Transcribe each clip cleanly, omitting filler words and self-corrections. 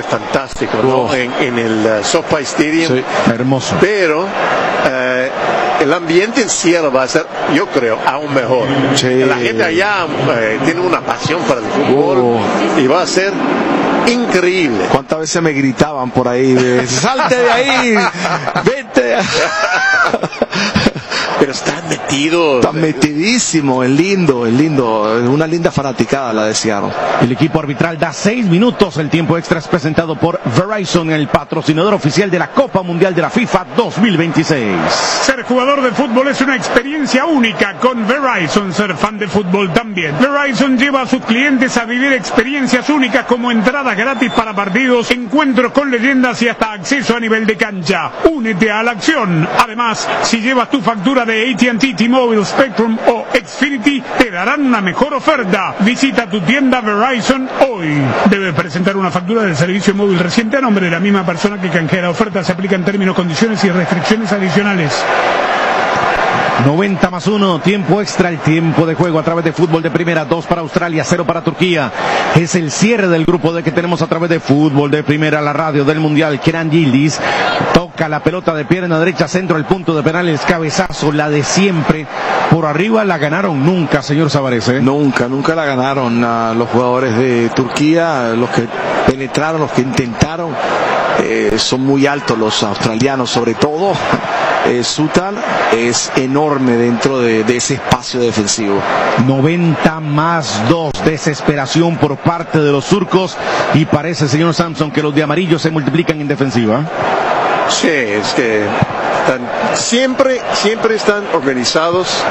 fue fantástico, ¿no? En el SoFi Stadium. Sí, hermoso. Pero el ambiente en Seattle va a ser, yo creo, aún mejor. Sí. La gente allá tiene una pasión para el fútbol y va a ser increíble. ¿Cuántas veces me gritaban por ahí? ¡Salte de ahí! ¡Vete! Pero están metidos. Están metidísimos, es lindo, una linda fanaticada la de Seattle. El equipo arbitral da 6 minutos, el tiempo extra es presentado por Verizon, el patrocinador oficial de la Copa Mundial de la FIFA 2026. Ser jugador de fútbol es una experiencia única con Verizon, ser fan de fútbol también. Verizon lleva a sus clientes a vivir experiencias únicas como entradas gratis para partidos, encuentros con leyendas y hasta acceso a nivel de cancha. Únete a la acción. Además, si llevas tu factura de AT&T, T-Mobile, Spectrum o Xfinity, te darán una mejor oferta. Visita tu tienda Verizon hoy. Debe presentar una factura del servicio móvil reciente a nombre de la misma persona que canjea la oferta. Se aplican términos, condiciones y restricciones adicionales. 90+1, tiempo extra, el tiempo de juego a través de Fútbol de Primera, 2 para Australia, 0 para Turquía. Es el cierre del grupo D que tenemos a través de Fútbol de Primera, la radio del Mundial. Kenan Yildiz toca la pelota de pierna derecha, centro al punto de penales, cabezazo, la de siempre. Por arriba la ganaron nunca, señor Savarez, ¿eh? Nunca la ganaron los jugadores de Turquía, los que penetraron, los que intentaron. Son muy altos los australianos, sobre todo. Sutar es enorme dentro de ese espacio defensivo. 90+2, desesperación por parte de los turcos, y parece, señor Samson, que los de amarillo se multiplican en defensiva. Sí, es que siempre están organizados.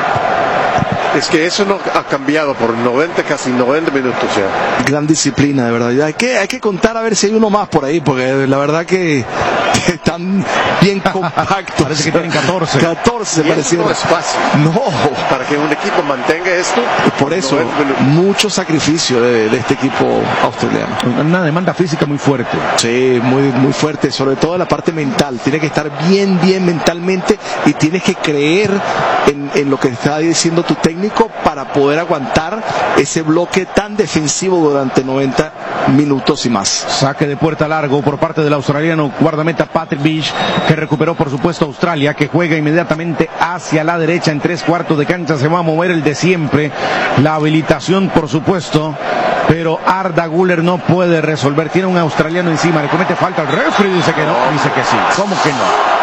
Es que eso no ha cambiado por casi 90 minutos ya. Gran disciplina, de verdad. Hay que contar a ver si hay uno más por ahí, porque la verdad que están bien compactos. Parece que tienen 14. 14 pareciera. No es fácil. No. Para que un equipo mantenga esto. Por eso, mucho sacrificio de este equipo australiano. Una demanda física muy fuerte. Sí, muy fuerte, sobre todo en la parte mental. Tiene que estar bien mentalmente y tienes que creer en lo que está diciendo tu técnico para poder aguantar ese bloque tan defensivo durante 90 minutos y más. Saque de puerta largo por parte del australiano guardameta Patrick Beach, que recuperó por supuesto Australia, que juega inmediatamente hacia la derecha en 3/4 de cancha. Se va a mover el de siempre, la habilitación por supuesto, pero Arda Güler no puede resolver. Tiene un australiano encima, le comete falta al referee, dice que no, dice que sí. ¿Cómo que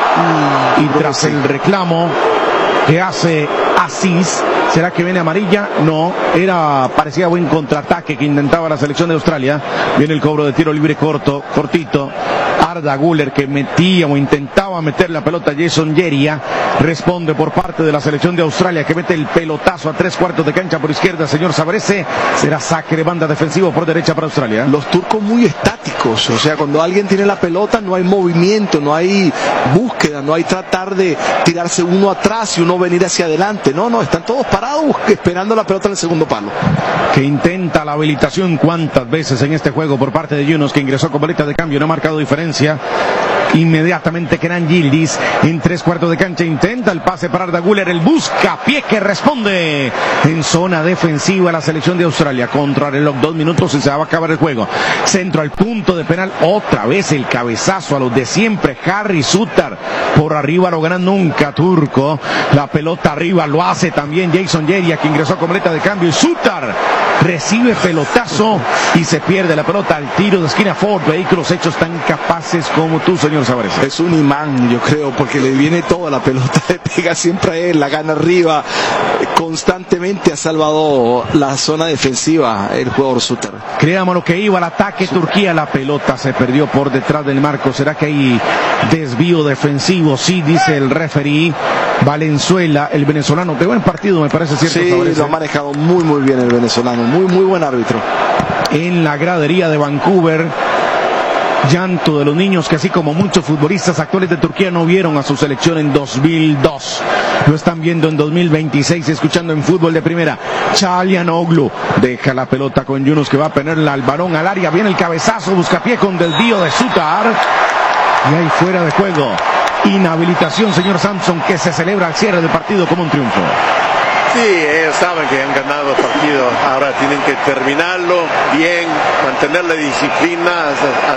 no? Y tras el reclamo que hace Asís, ¿será que viene amarilla? No, parecía buen contraataque que intentaba la selección de Australia. Viene el cobro de tiro libre cortito. Arda Güler, que metía o intentaba meter la pelota a Jason Yeria, responde por parte de la selección de Australia, que mete el pelotazo a 3/4 de cancha por izquierda, señor Savarese. Será saque de banda defensivo por derecha para Australia. Los turcos muy estáticos, o sea, cuando alguien tiene la pelota no hay movimiento, no hay búsqueda, no hay tratar de tirarse uno atrás y uno venir hacia adelante. No, están todos parados esperando la pelota en el segundo palo. Que intenta la habilitación cuántas veces en este juego por parte de Yunus, que ingresó con boleta de cambio, no ha marcado diferencia. Inmediatamente Kenan Yildiz en 3/4 de cancha intenta el pase para Arda Güler, el buscapié que responde en zona defensiva la selección de Australia. Contra reloj, 2 minutos y se va a acabar el juego. Centro al punto de penal, otra vez el cabezazo a los de siempre. Harry Sutar por arriba lo gana nunca turco. La pelota arriba lo hace también Jason Yeria, que ingresó con boleta de cambio, y Sutar recibe pelotazo y se pierde la pelota al tiro de esquina. Ford, vehículos hechos tan capaces como tú, señor Savarez. Es un imán, yo creo, porque le viene toda la pelota, le pega siempre a él, la gana arriba. Constantemente ha salvado la zona defensiva el jugador Sutar. Creamos lo que iba al ataque Turquía, la pelota se perdió por detrás del marco. ¿Será que hay desvío defensivo? Sí, dice el referee Valenzuela, el venezolano. De buen partido, me parece, cierto. Sí, Savarez, lo ha manejado muy bien el venezolano, muy buen árbitro. En la gradería de Vancouver, llanto de los niños que, así como muchos futbolistas actuales de Turquía, no vieron a su selección en 2002. Lo están viendo en 2026, escuchando en Fútbol de Primera. Çalhanoğlu deja la pelota con Yunus, que va a ponerla al balón al área. Viene el cabezazo, buscapié con desvío de Sutar. Y ahí fuera de juego. Inhabilitación, señor Samson, que se celebra al cierre del partido como un triunfo. Sí, ellos saben que han ganado el partido. Ahora tienen que terminarlo bien, mantener la disciplina